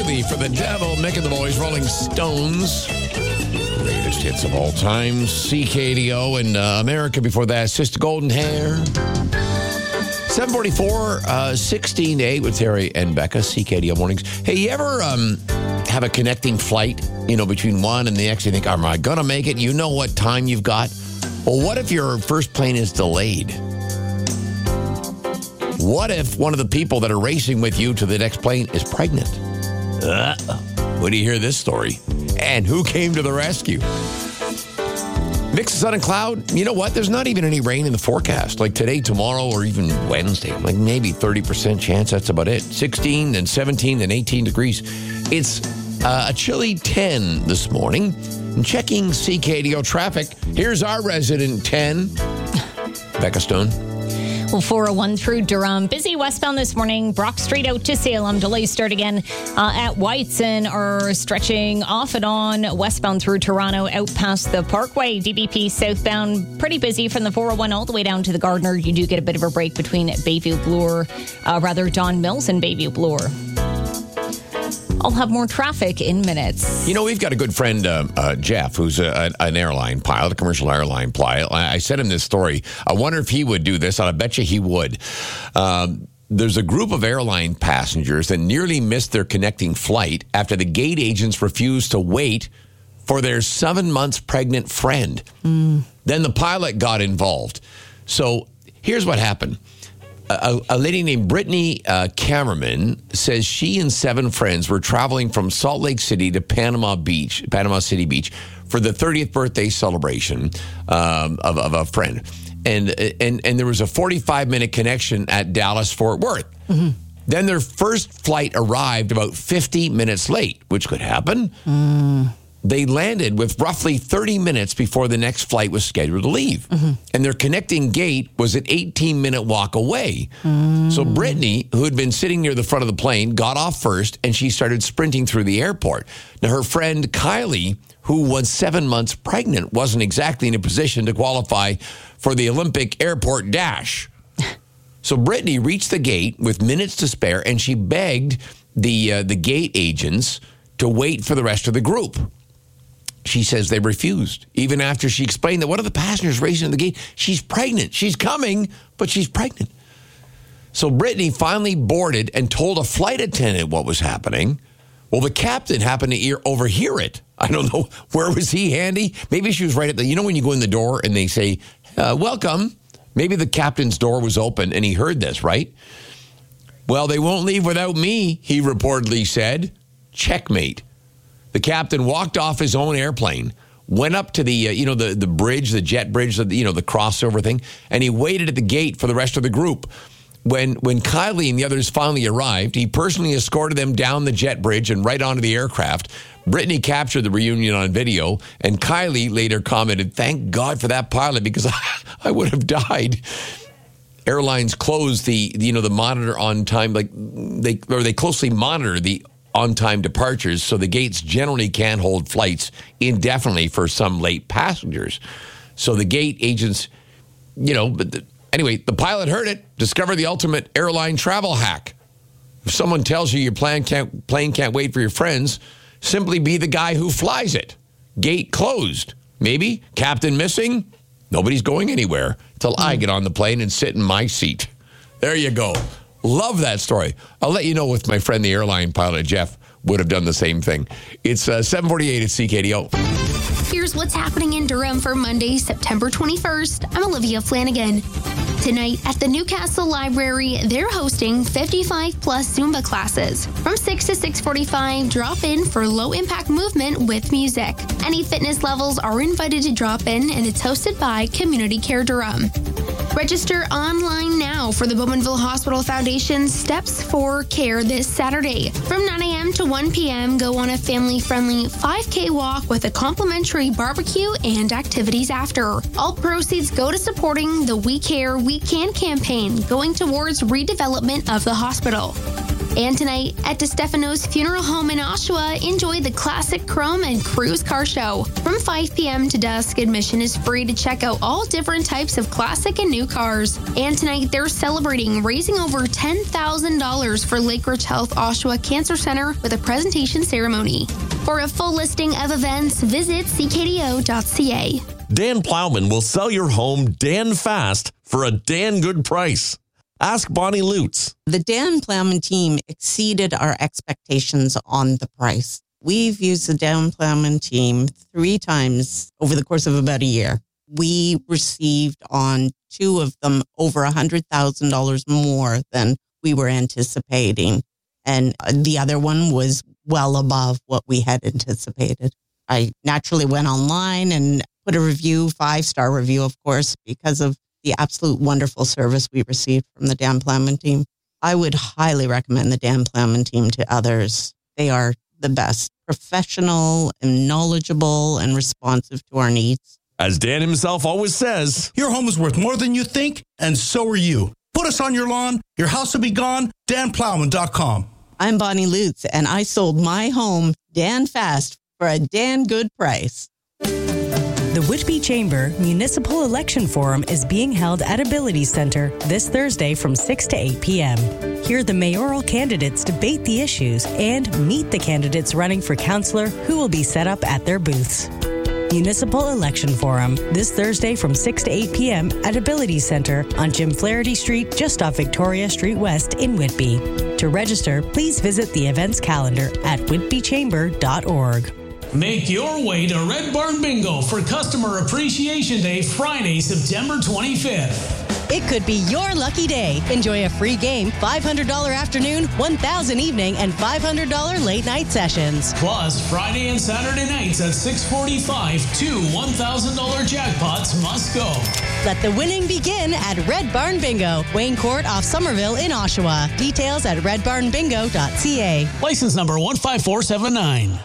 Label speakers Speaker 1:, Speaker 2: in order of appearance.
Speaker 1: Riley for the Devil, Mick and the Boys, Rolling Stones. Greatest hits of all time. CKDO and America before that. Sister Golden Hair. 7:44, 16 to 8 with Terry and Becca, CKDO Mornings. Hey, you ever have a connecting flight, between one and the next? You think, am I going to make it? You know what time you've got? Well, what if your first plane is delayed? What if one of the people that are racing with you to the next plane is pregnant? When do you hear this story? And who came to the rescue? Mix of sun and cloud. You know what? There's not even any rain in the forecast. Like today, tomorrow, or even Wednesday. Like maybe 30% chance. That's about it. 16 and 17 and 18 degrees. It's a chilly 10 this morning. And checking CKDO traffic. Here's our resident 10. Becca Stone.
Speaker 2: Well, 401 through Durham. Busy westbound this morning. Brock Street out to Salem. Delays start again at Whites and are stretching off and on westbound through Toronto out past the Parkway. DBP southbound. Pretty busy from the 401 all the way down to the Gardiner. You do get a bit of a break between Don Mills and Bayview Bloor. I'll have more traffic in minutes.
Speaker 1: We've got a good friend, Jeff, who's an airline pilot, a commercial airline pilot. I sent him this story. I wonder if he would do this, and I bet you he would. There's a group of airline passengers that nearly missed their connecting flight after the gate agents refused to wait for their 7 months pregnant friend. Then the pilot got involved. So here's what happened. A lady named Brittany Camerman says she and 7 friends were traveling from Salt Lake City to Panama City Beach, for the 30th birthday celebration of a friend. And there was a 45-minute connection at Dallas-Fort Worth. Mm-hmm. Then their first flight arrived about 50 minutes late, which could happen. They landed with roughly 30 minutes before the next flight was scheduled to leave. Mm-hmm. And their connecting gate was an 18-minute walk away. So Brittany, who had been sitting near the front of the plane, got off first, and she started sprinting through the airport. Now, her friend Kylie, who was 7 months pregnant, wasn't exactly in a position to qualify for the Olympic airport dash. So Brittany reached the gate with minutes to spare, and she begged the gate agents to wait for the rest of the group. She says they refused, even after she explained that one of the passengers racing at the gate, she's pregnant. She's coming, but she's pregnant. So Brittany finally boarded and told a flight attendant what was happening. Well, the captain happened to overhear it. I don't know. Where was he handy? Maybe she was right at when you go in the door and they say, welcome. Maybe the captain's door was open and he heard this, right? Well, they won't leave without me, he reportedly said. Checkmate. The captain walked off his own airplane, went up to the bridge, the jet bridge, the crossover thing, and he waited at the gate for the rest of the group. When Kylie and the others finally arrived, he personally escorted them down the jet bridge and right onto the aircraft. Brittany captured the reunion on video, and Kylie later commented, "Thank God for that pilot, because I would have died." Airlines close the monitor on time, they closely monitor the on-time departures, so the gates generally can't hold flights indefinitely for some late passengers. So the gate agents, anyway, the pilot heard it, discovered the ultimate airline travel hack. If someone tells you your plane can't wait for your friends, simply be the guy who flies it. Gate closed. Maybe captain missing. Nobody's going anywhere till I get on the plane and sit in my seat. There you go. Love that story. I'll let you know if my friend, the airline pilot, Jeff, would have done the same thing. It's 7:48 at CKDO.
Speaker 3: Here's what's happening in Durham for Monday, September 21st. I'm Olivia Flanagan. Tonight at the Newcastle Library, they're hosting 55-plus Zumba classes. From 6 to 6:45, drop in for low-impact movement with music. Any fitness levels are invited to drop in, and it's hosted by Community Care Durham. Register online now for the Bowmanville Hospital Foundation's Steps for Care this Saturday. From 9 a.m. to 1 p.m., go on a family-friendly 5K walk with a complimentary barbecue and activities after. All proceeds go to supporting the We Care, We Can campaign, going towards redevelopment of the hospital. And tonight at DeStefano's Funeral Home in Oshawa, enjoy the Classic Chrome and Cruise Car Show. From 5 p.m. to dusk, admission is free to check out all different types of classic and new cars. And tonight they're celebrating raising over $10,000 for Lakeridge Health Oshawa Cancer Center with a presentation ceremony. For a full listing of events, visit ckdo.ca.
Speaker 4: Dan Plowman will sell your home Dan fast for a Dan good price. Ask Bonnie Lutz.
Speaker 5: The Dan Plowman team exceeded our expectations on the price. We've used the Dan Plowman team 3 times over the course of about a year. We received on 2 of them over $100,000 more than we were anticipating. And the other one was well above what we had anticipated. I naturally went online and put a review, 5-star review, of course, because of the absolute wonderful service we received from the Dan Plowman team. I would highly recommend the Dan Plowman team to others. They are the best, professional and knowledgeable and responsive to our needs.
Speaker 4: As Dan himself always says,
Speaker 6: your home is worth more than you think, and so are you. Put us on your lawn, your house will be gone, danplowman.com.
Speaker 5: I'm Bonnie Lutz, and I sold my home Dan fast for a Dan good price.
Speaker 7: The Whitby Chamber Municipal Election Forum is being held at Ability Center this Thursday from 6 to 8 p.m. Hear the mayoral candidates debate the issues and meet the candidates running for councillor who will be set up at their booths. Municipal Election Forum this Thursday from 6 to 8 p.m. at Ability Center on Jim Flaherty Street, just off Victoria Street West in Whitby. To register, please visit the events calendar at whitbychamber.org.
Speaker 8: Make your way to Red Barn Bingo for Customer Appreciation Day, Friday, September 25th.
Speaker 7: It could be your lucky day. Enjoy a free game, $500 afternoon, $1,000 evening, and $500 late night sessions.
Speaker 8: Plus, Friday and Saturday nights at 6:45, 2 $1,000 jackpots must go.
Speaker 7: Let the winning begin at Red Barn Bingo, Wayne Court off Somerville in Oshawa. Details at redbarnbingo.ca.
Speaker 8: License number 15479.